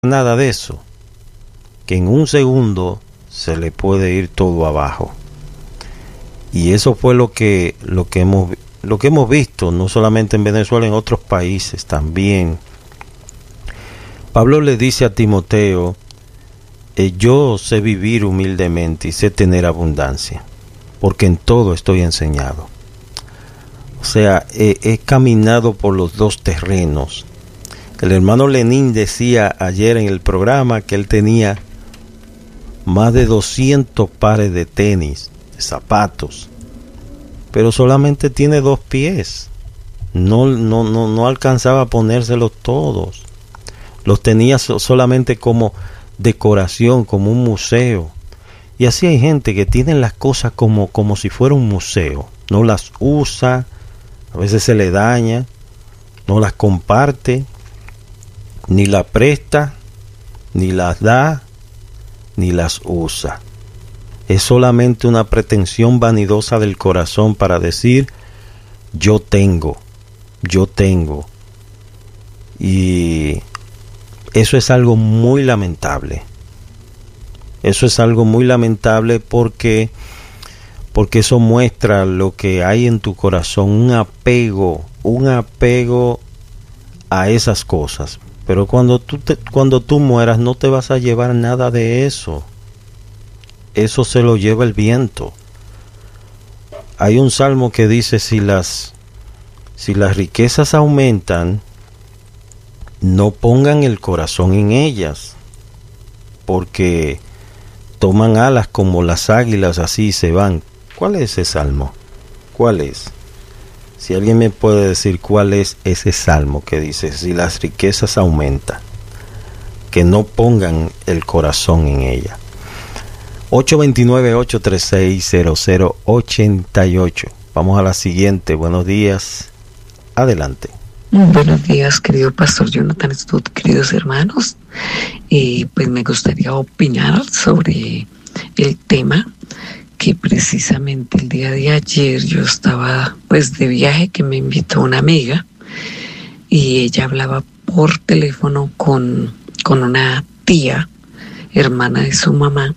nada de eso, que en un segundo se le puede ir todo abajo. Y eso fue lo que hemos visto, no solamente en Venezuela, en otros países también. Pablo le dice a Timoteo, yo sé vivir humildemente y sé tener abundancia, porque en todo estoy enseñado. O sea, he caminado por los dos terrenos. El hermano Lenín decía ayer en el programa que él tenía más de 200 pares de tenis, de zapatos, pero solamente tiene 2 pies. No alcanzaba a ponérselos todos. Los tenía solamente como decoración, como un museo. Y así hay gente que tiene las cosas como si fuera un museo. No las usa, a veces se le daña, no las comparte, ni las presta, ni las da, ni las usa. Es solamente una pretensión vanidosa del corazón para decir, yo tengo. Y eso es algo muy lamentable. Eso es algo muy lamentable porque eso muestra lo que hay en tu corazón, un apego a esas cosas. Pero cuando tú mueras no te vas a llevar nada de eso. Eso se lo lleva el viento. Hay un salmo que dice, si las riquezas aumentan, no pongan el corazón en ellas, porque toman alas como las águilas, así se van. ¿Cuál es ese salmo? ¿Cuál es? Si alguien me puede decir cuál es ese salmo que dice, si las riquezas aumentan, que no pongan el corazón en ella. 829-836-0088. Vamos a la siguiente. Buenos días. Adelante. Buenos días, querido pastor Jonathan Stott, queridos hermanos. Pues me gustaría opinar sobre el tema que precisamente el día de ayer yo estaba pues de viaje, que me invitó una amiga y ella hablaba por teléfono con una tía, hermana de su mamá,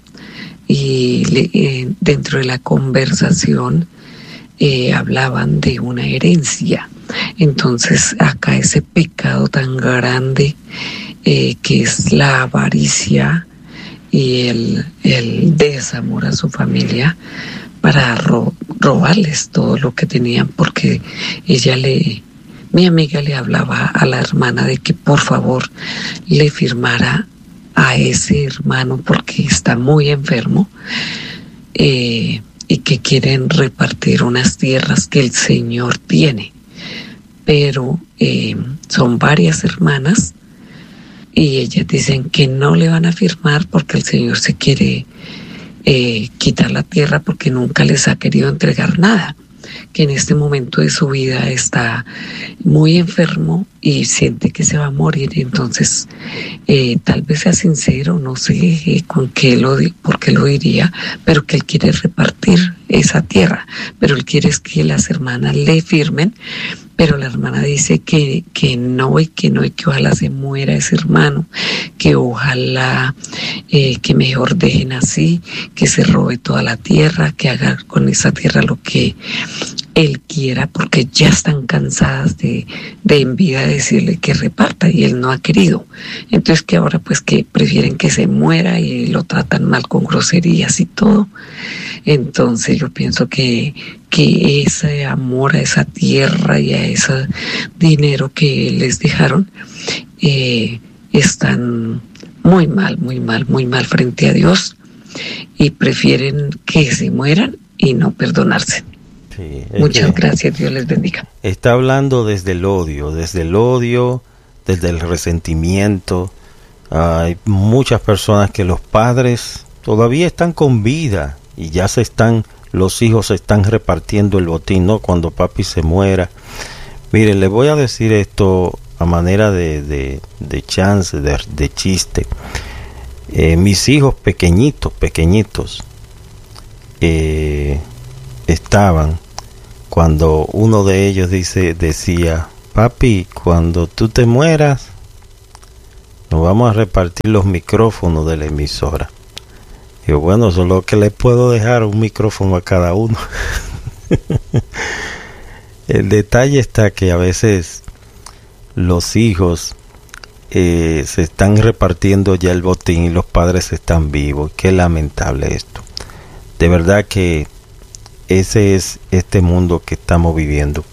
y dentro de la conversación hablaban de una herencia. Entonces acá ese pecado tan grande que es la avaricia y el desamor a su familia para robarles todo lo que tenían, porque mi amiga le hablaba a la hermana de que por favor le firmara a ese hermano porque está muy enfermo y que quieren repartir unas tierras que el Señor tiene, pero son varias hermanas y ellas dicen que no le van a firmar porque el Señor se quiere quitar la tierra porque nunca les ha querido entregar nada, que en este momento de su vida está muy enfermo y siente que se va a morir. Entonces tal vez sea sincero, no sé por qué lo diría, pero que él quiere repartir esa tierra, pero él quiere es que las hermanas le firmen, pero la hermana dice que no, y que ojalá se muera ese hermano, que ojalá que mejor dejen así, que se robe toda la tierra, que haga con esa tierra lo que él quiera, porque ya están cansadas de en vida decirle que reparta y él no ha querido. Entonces que ahora pues que prefieren que se muera y lo tratan mal con groserías y todo. Entonces yo pienso que ese amor a esa tierra y a ese dinero que les dejaron están muy mal frente a Dios y prefieren que se mueran y no perdonarse. Sí, muchas gracias, Dios les bendiga. Está hablando desde el odio, desde el resentimiento. Hay muchas personas que los padres todavía están con vida y ya los hijos se están repartiendo el botín, ¿no? Cuando papi se muera. Mire, le voy a decir esto a manera de chance, de chiste. Mis hijos pequeñitos, estaban cuando uno de ellos decía, papi, cuando tú te mueras, nos vamos a repartir los micrófonos de la emisora. Y bueno, solo que les puedo dejar un micrófono a cada uno. El detalle está que a veces los hijos se están repartiendo ya el botín y los padres están vivos. Qué lamentable esto. De verdad que ese es este mundo que estamos viviendo.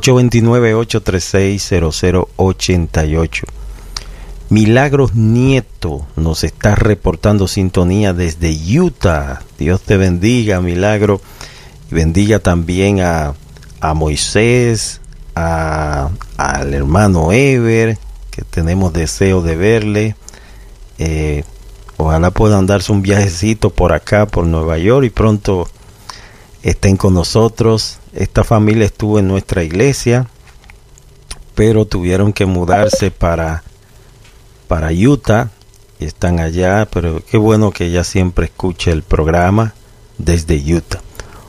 829-836-0088. Milagros Nieto nos está reportando sintonía desde Utah. Dios te bendiga, Milagro. Y bendiga también a Moisés, al hermano Ever, que tenemos deseo de verle. Ojalá puedan darse un viajecito por acá, por Nueva York, y pronto estén con nosotros. Esta familia estuvo en nuestra iglesia, pero tuvieron que mudarse para Utah. Están allá, pero qué bueno que ella siempre escuche el programa desde Utah.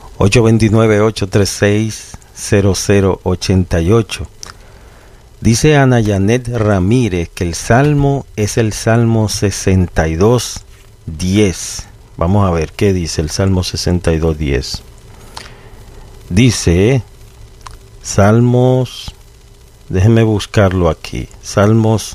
829-836-0088. Dice Ana Janet Ramírez que el salmo es el Salmo 62:10. Vamos a ver qué dice el Salmo 62:10. Dice Salmos, déjeme buscarlo aquí. Salmos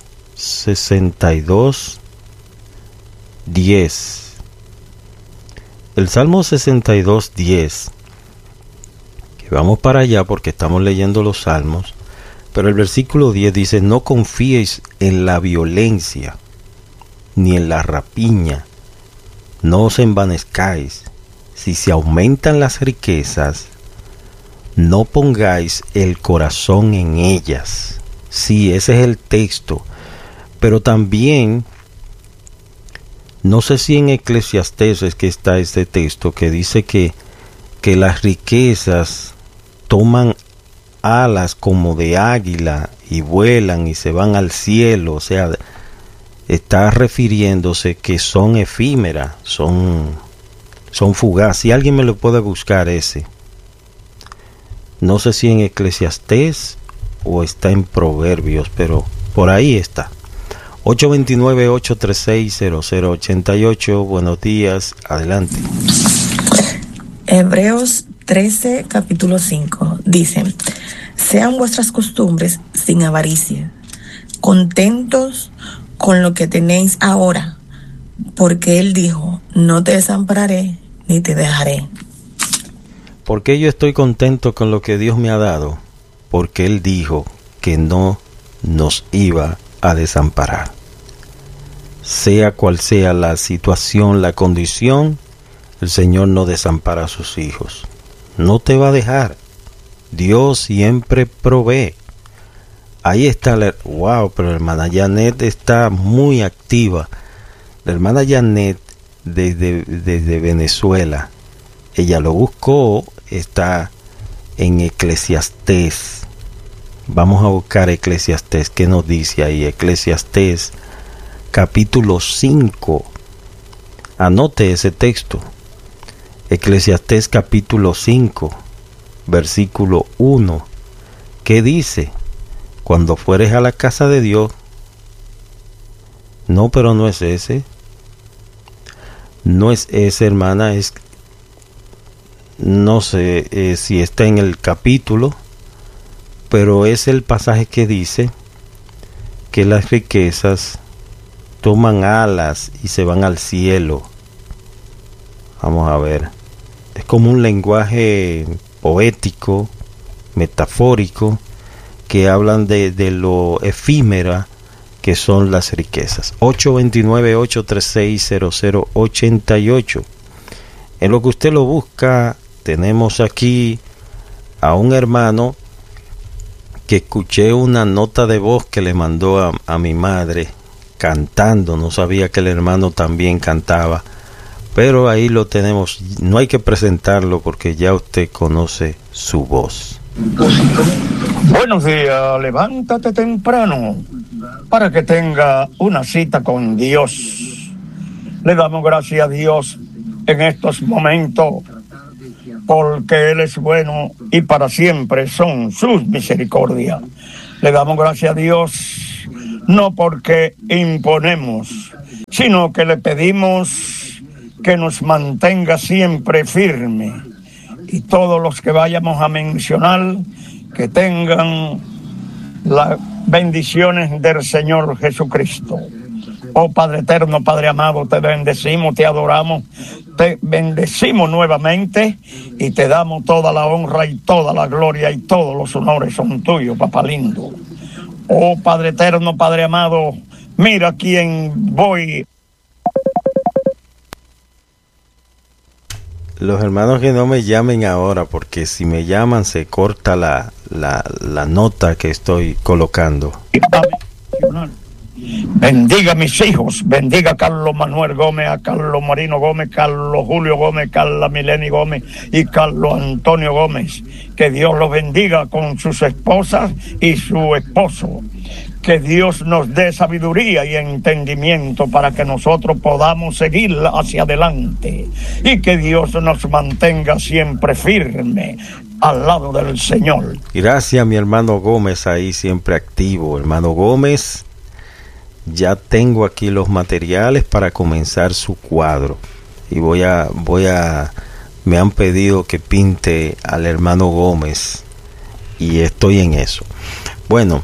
62:10. El Salmo 62:10. Que vamos para allá porque estamos leyendo los salmos. Pero el versículo 10 dice: no confíes en la violencia, ni en la rapiña, no os envanezcáis. Si se aumentan las riquezas, no pongáis el corazón en ellas. Sí, ese es el texto. Pero también, no sé si en Eclesiastés es que está este texto que dice que las riquezas toman alas como de águila y vuelan y se van al cielo. O sea, está refiriéndose que son efímeras, son fugaces. Si alguien me lo puede buscar ese. No sé si en Eclesiastés o está en Proverbios, pero por ahí está. 829-836-0088. Buenos días, adelante. Hebreos 13, capítulo 5, dice: sean vuestras costumbres sin avaricia, contentos con lo que tenéis ahora, porque Él dijo: no te desampararé ni te dejaré. ¿Por qué yo estoy contento con lo que Dios me ha dado? Porque Él dijo que no nos iba a desamparar. Sea cual sea la situación, la condición, el Señor no desampara a sus hijos. No te va a dejar. Dios siempre provee. Ahí está wow, pero la hermana Janet está muy activa. La hermana Janet desde Venezuela. Ella lo buscó, está en Eclesiastés. Vamos a buscar Eclesiastés. ¿Qué nos dice ahí? Eclesiastés capítulo 5. Anote ese texto. Eclesiastés capítulo 5, versículo 1. ¿Qué dice? Cuando fueres a la casa de Dios. No, pero no es ese. No es ese, hermana. No sé si está en el capítulo, pero es el pasaje que dice que las riquezas toman alas y se van al cielo. Vamos a ver. Es como un lenguaje poético, metafórico, que hablan de lo efímera que son las riquezas. 829-836-0088. En lo que usted lo busca, tenemos aquí a un hermano que escuché una nota de voz que le mandó a mi madre cantando. No sabía que el hermano también cantaba, pero ahí lo tenemos. No hay que presentarlo porque ya usted conoce su voz. Buenos días, levántate temprano para que tenga una cita con Dios. Le damos gracias a Dios en estos momentos porque Él es bueno y para siempre son sus misericordias. Le damos gracias a Dios no porque imponemos, sino que le pedimos que nos mantenga siempre firme. Y todos los que vayamos a mencionar, que tengan las bendiciones del Señor Jesucristo. Oh Padre eterno, Padre amado, te bendecimos, te adoramos, te bendecimos nuevamente y te damos toda la honra y toda la gloria y todos los honores son tuyos, papá lindo. Oh Padre eterno, Padre amado, mira quién voy. Los hermanos que no me llamen ahora, porque si me llaman se corta la nota que estoy colocando. Bendiga a mis hijos, bendiga a Carlos Manuel Gómez, a Carlos Marino Gómez, Carlos Julio Gómez, Carla Mileni Gómez y Carlos Antonio Gómez. Que Dios los bendiga con sus esposas y su esposo. Que Dios nos dé sabiduría y entendimiento para que nosotros podamos seguir hacia adelante. Y que Dios nos mantenga siempre firme al lado del Señor. Gracias, mi hermano Gómez, ahí siempre activo. Hermano Gómez, ya tengo aquí los materiales para comenzar su cuadro. Y me han pedido que pinte al hermano Gómez. Y estoy en eso. Bueno,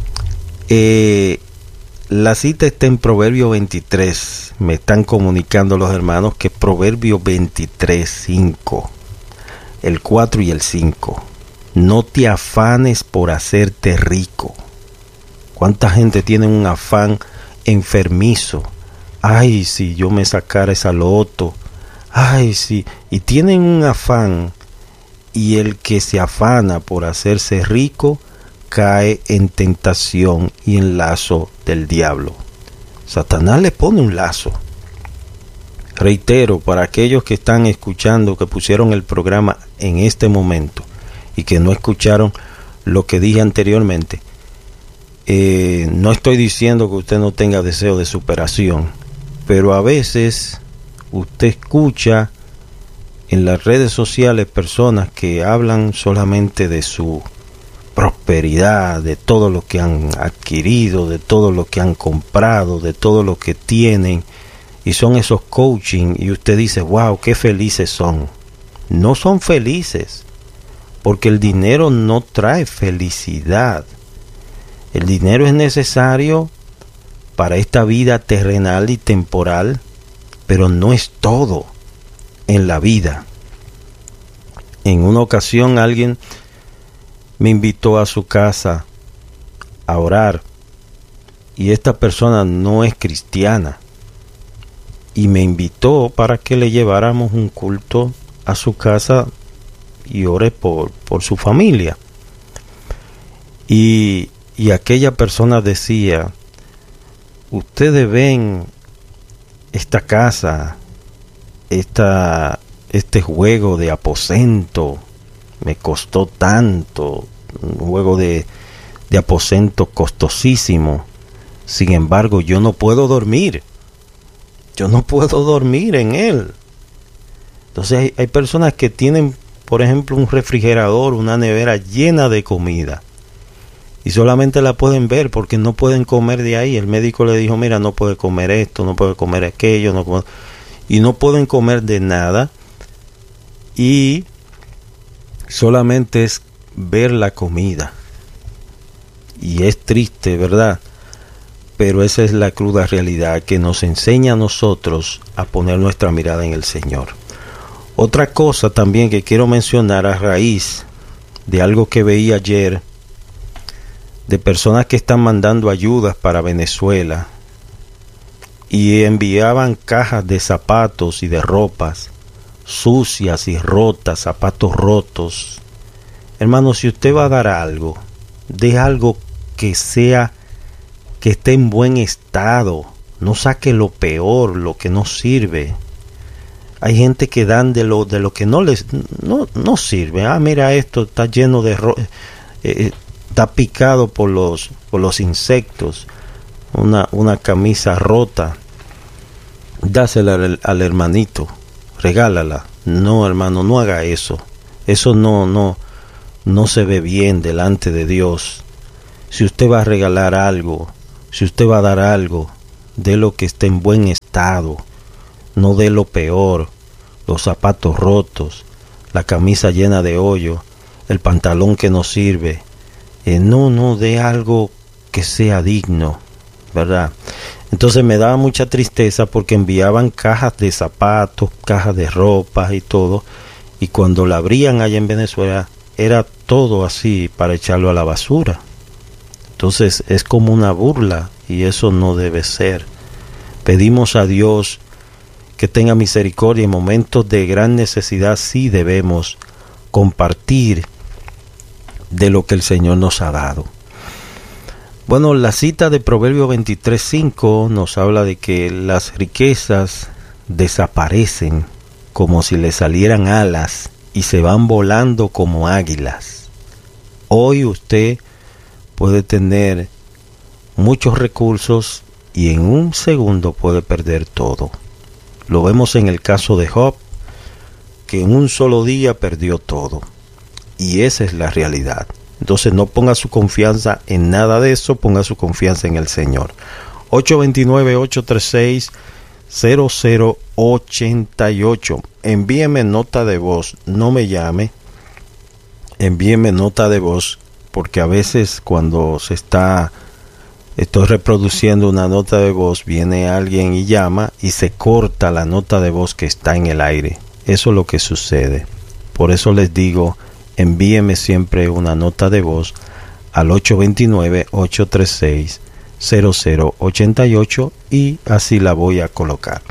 la cita está en Proverbio 23. Me están comunicando los hermanos que Proverbio 23, 5. El 4 y el 5. No te afanes por hacerte rico. ¿Cuánta gente tiene un afán enfermizo? Ay, si yo me sacara esa loto. Ay, sí. Y tienen un afán. Y el que se afana por hacerse rico cae en tentación y en lazo del diablo. Satanás le pone un lazo. Reitero, para aquellos que están escuchando, que pusieron el programa en este momento y que no escucharon lo que dije anteriormente, no estoy diciendo que usted no tenga deseo de superación, pero a veces usted escucha en las redes sociales personas que hablan solamente de su prosperidad, de todo lo que han adquirido, de todo lo que han comprado, de todo lo que tienen, y son esos coaching, y usted dice, wow, qué felices son. No son felices, porque el dinero no trae felicidad. El dinero es necesario para esta vida terrenal y temporal, pero no es todo en la vida. En una ocasión alguien me invitó a su casa a orar, y esta persona no es cristiana, y me invitó para que le lleváramos un culto a su casa y ore por su familia. Y aquella persona decía, ustedes ven esta casa, este juego de aposento, me costó tanto, un juego de aposento costosísimo. Sin embargo, yo no puedo dormir en él. Entonces hay personas que tienen, por ejemplo, un refrigerador, una nevera llena de comida, y solamente la pueden ver porque no pueden comer de ahí. El médico le dijo, mira, no puede comer esto, no puede comer aquello, y no pueden comer de nada, y solamente es ver la comida. Y es triste, ¿verdad? Pero esa es la cruda realidad que nos enseña a nosotros a poner nuestra mirada en el Señor. Otra cosa también que quiero mencionar a raíz de algo que veí ayer, de personas que están mandando ayudas para Venezuela y enviaban cajas de zapatos y de ropas sucias y rotas, zapatos rotos. Hermano, si usted va a dar algo, dé algo que esté en buen estado. No saque lo peor, lo que no sirve. Hay gente que dan de lo que no sirve. Ah, mira, esto está lleno de está picado por los insectos. Una camisa rota, dásela al hermanito, regálala. No, hermano, no haga eso. Eso no se ve bien delante de Dios. Si usted va a regalar algo, Si usted va a dar algo, dé lo que esté en buen estado, no dé lo peor, los zapatos rotos, la camisa llena de hoyo, el pantalón que no sirve. No dé algo que sea digno, ¿verdad? Entonces me daba mucha tristeza porque enviaban cajas de zapatos, cajas de ropa y todo, y cuando la abrían allá en Venezuela era todo así para echarlo a la basura. Entonces es como una burla y eso no debe ser. Pedimos a Dios que tenga misericordia. En momentos de gran necesidad sí debemos compartir de lo que el Señor nos ha dado. Bueno, la cita de Proverbios 23:5 nos habla de que las riquezas desaparecen como si le salieran alas y se van volando como águilas. Hoy usted puede tener muchos recursos y en un segundo puede perder todo. Lo vemos en el caso de Job, que en un solo día perdió todo. Y esa es la realidad. Entonces no ponga su confianza en nada de eso, ponga su confianza en el Señor. 829-836-0088. Envíeme nota de voz, no me llame. Envíeme nota de voz, porque a veces cuando estoy reproduciendo una nota de voz, viene alguien y llama y se corta la nota de voz que está en el aire. Eso es lo que sucede. Por eso les digo, envíeme siempre una nota de voz al 829-836-0088 y así la voy a colocar.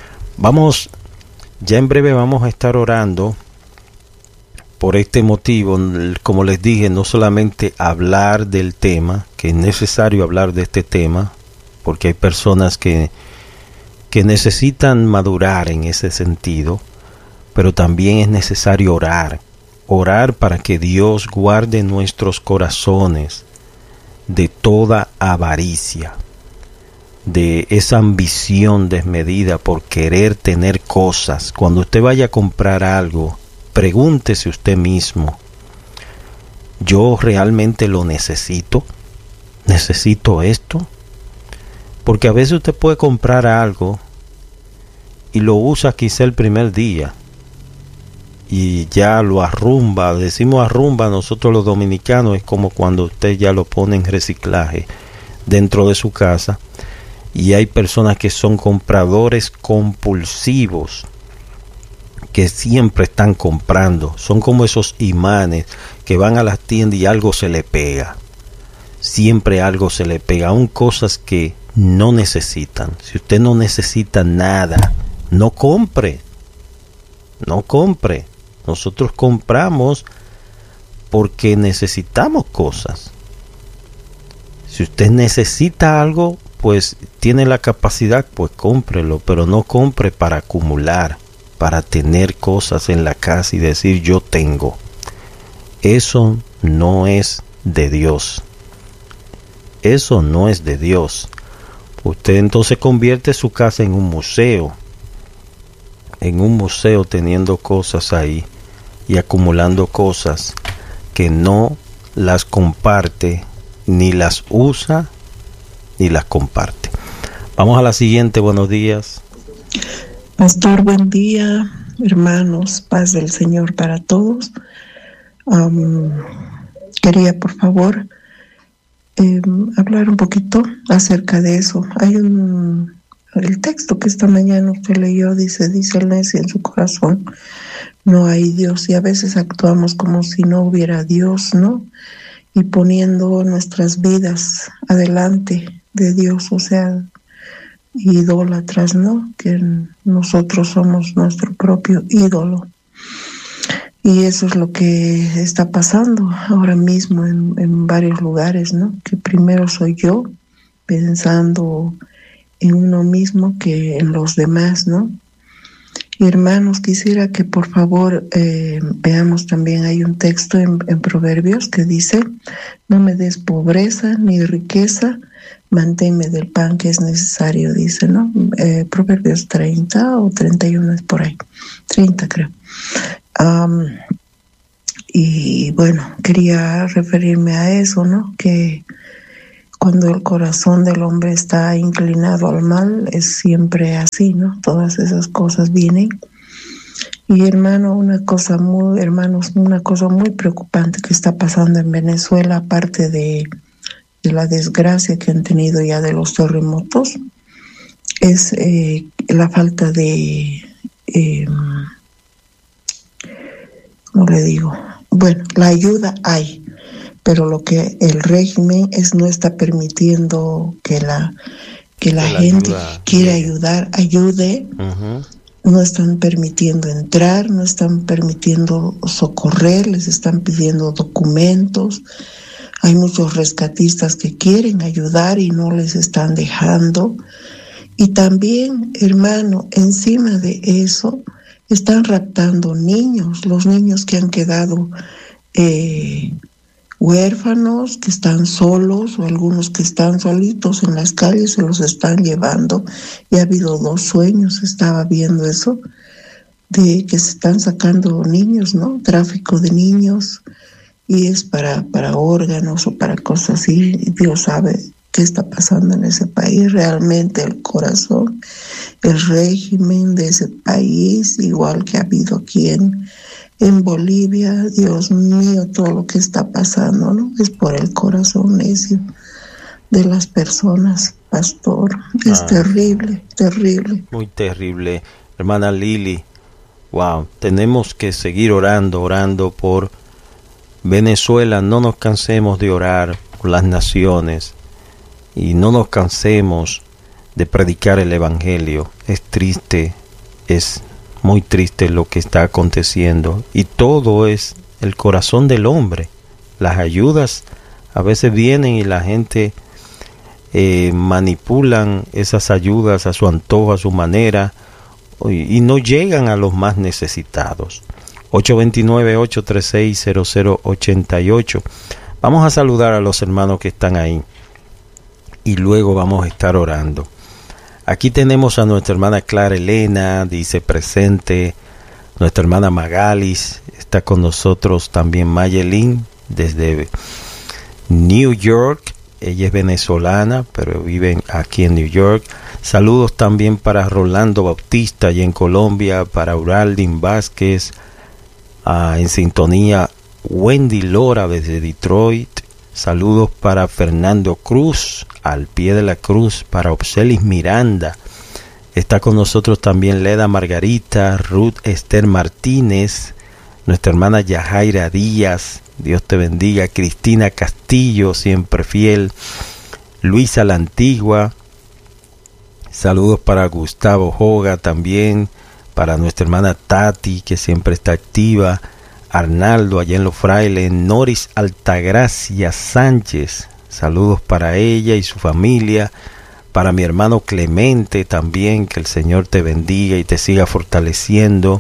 Ya en breve vamos a estar orando por este motivo. Como les dije, no solamente hablar del tema, que es necesario hablar de este tema, porque hay personas que necesitan madurar en ese sentido, pero también es necesario orar para que Dios guarde nuestros corazones de toda avaricia, de esa ambición desmedida por querer tener cosas. Cuando usted vaya a comprar algo, pregúntese usted mismo, ¿yo realmente lo necesito? ¿Necesito esto? Porque a veces usted puede comprar algo y lo usa quizá el primer día y ya lo arrumba. Decimos arrumba nosotros los dominicanos, es como cuando usted ya lo pone en reciclaje dentro de su casa. Y hay personas que son compradores compulsivos, que siempre están comprando. Son como esos imanes que van a las tiendas y algo se le pega. Siempre algo se le pega, aún cosas que no necesitan. Si usted no necesita nada, no compre. No compre. Nosotros compramos porque necesitamos cosas. Si usted necesita algo, pues tiene la capacidad, pues cómprelo, pero no compre para acumular, para tener cosas en la casa y decir yo tengo. Eso no es de Dios. Eso no es de Dios. Usted entonces convierte su casa en un museo teniendo cosas ahí y acumulando cosas que no las comparte, ni las usa, ni las comparte. Vamos a la siguiente. Buenos días. Pastor, buen día, hermanos, paz del Señor para todos. Quería, por favor, hablar un poquito acerca de eso. El texto que esta mañana usted leyó dice el necio en su corazón, no hay Dios, y a veces actuamos como si no hubiera Dios, ¿no? Y poniendo nuestras vidas adelante de Dios, o sea, idólatras, ¿no? Que nosotros somos nuestro propio ídolo. Y eso es lo que está pasando ahora mismo en varios lugares, ¿no? Que primero soy yo, pensando en uno mismo que en los demás, ¿no? Y hermanos, quisiera que por favor veamos también, hay un texto en Proverbios que dice, no me des pobreza ni riqueza, manténme del pan que es necesario, dice, ¿no? Proverbios 30 o 31 es por ahí, 30 creo. Y bueno, quería referirme a eso, ¿no? Que cuando el corazón del hombre está inclinado al mal, es siempre así, ¿no? Todas esas cosas vienen. Y hermanos, una cosa muy preocupante que está pasando en Venezuela, aparte de la desgracia que han tenido ya de los terremotos, es la falta de, ¿cómo le digo? Bueno, la ayuda hay, pero lo que el régimen no está permitiendo que la gente que quiere ayudar ayude. Uh-huh. No están permitiendo entrar, no están permitiendo socorrer, les están pidiendo documentos. Hay muchos rescatistas que quieren ayudar y no les están dejando. Y también, hermano, encima de eso, están raptando niños, los niños que han quedado huérfanos, que están solos, o algunos que están solitos en las calles, se los están llevando. Y ha habido 2 sueños, estaba viendo eso, de que se están sacando niños, ¿no? Tráfico de niños, y es para órganos o para cosas así. Dios sabe qué está pasando en ese país. Realmente el corazón, el régimen de ese país, igual que ha habido aquí en Bolivia, Dios mío, todo lo que está pasando, ¿no? Es por el corazón necio de las personas, pastor. Es terrible, terrible. Muy terrible. Hermana Lili, wow, tenemos que seguir orando por Venezuela. No nos cansemos de orar por las naciones y no nos cansemos de predicar el evangelio. Es triste, es muy triste lo que está aconteciendo, y todo es el corazón del hombre. Las ayudas a veces vienen y la gente manipulan esas ayudas a su antojo, a su manera, y no llegan a los más necesitados. 829-836-0088. Vamos a saludar a los hermanos que están ahí y luego vamos a estar orando. Aquí tenemos a nuestra hermana Clara Elena, dice presente. Nuestra hermana Magalis está con nosotros también. Mayelin desde New York. Ella es venezolana, pero vive aquí en New York. Saludos también para Rolando Bautista allá en Colombia, para Uraldin Vázquez, en sintonía Wendy Lora desde Detroit. Saludos para Fernando Cruz, al pie de la cruz, para Obselis Miranda. Está con nosotros también Leda Margarita, Ruth Esther Martínez, nuestra hermana Yajaira Díaz, Dios te bendiga, Cristina Castillo, siempre fiel, Luisa la Antigua. Saludos para Gustavo Joga también, para nuestra hermana Tati, que siempre está activa, Arnaldo allá en Los Frailes, Noris Altagracia Sánchez, saludos para ella y su familia, para mi hermano Clemente también, que el Señor te bendiga y te siga fortaleciendo.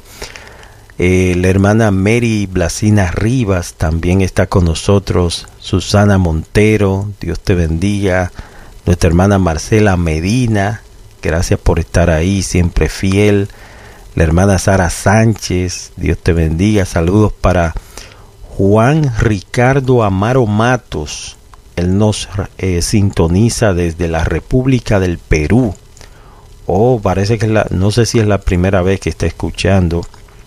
La hermana Mary Blasina Rivas también está con nosotros, Susana Montero, Dios te bendiga, nuestra hermana Marcela Medina, gracias por estar ahí, siempre fiel. La hermana Sara Sánchez, Dios te bendiga. Saludos para Juan Ricardo Amaro Matos. Él nos sintoniza desde la República del Perú. Parece que no sé si es la primera vez que está escuchando,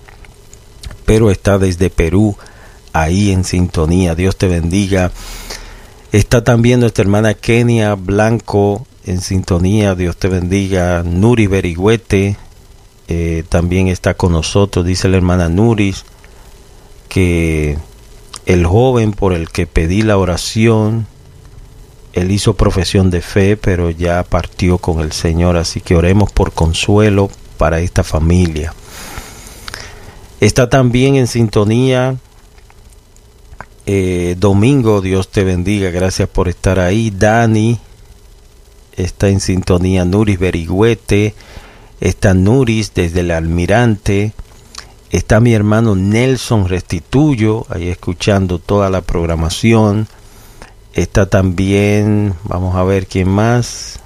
pero está desde Perú, ahí en sintonía. Dios te bendiga. Está también nuestra hermana Kenia Blanco en sintonía. Dios te bendiga. Nuri Berigüete. También está con nosotros, dice la hermana Nuris, que el joven por el que pedí la oración, él hizo profesión de fe, pero ya partió con el Señor, así que oremos por consuelo para esta familia. Está también en sintonía Domingo, Dios te bendiga, gracias por estar ahí. Dani está en sintonía, Nuris Berigüete. Está Nuris desde el Almirante. Está mi hermano Nelson Restituyo, ahí escuchando toda la programación. Está también, vamos a ver quién más.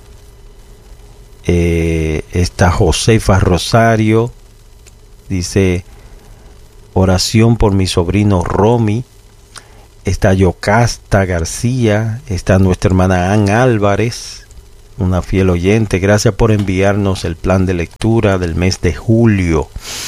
Está Josefa Rosario. Dice, oración por mi sobrino Romy. está Yocasta García, está nuestra hermana Ann Álvarez, una fiel oyente. Gracias por enviarnos el plan de lectura del mes de julio.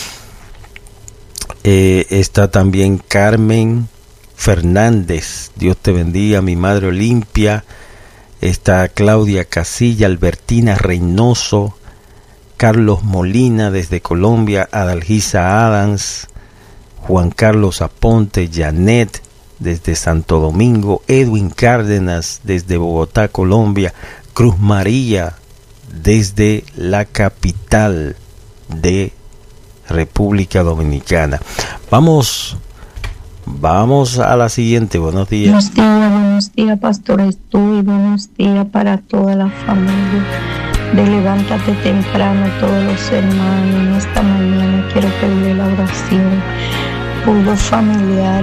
Está también Carmen Fernández, Dios te bendiga, mi madre Olimpia. Está Claudia Casilla, Albertina Reynoso, Carlos Molina desde Colombia, Adalgisa Adams, Juan Carlos Aponte, Janet desde Santo Domingo, Edwin Cárdenas desde Bogotá, Colombia, Cruz María desde la capital de República Dominicana. Vamos a la siguiente. Buenos días. Buenos días, Pastor Estu, y buenos días para toda la familia de Levántate Temprano, todos los hermanos. En esta mañana quiero pedirle la oración por los familiares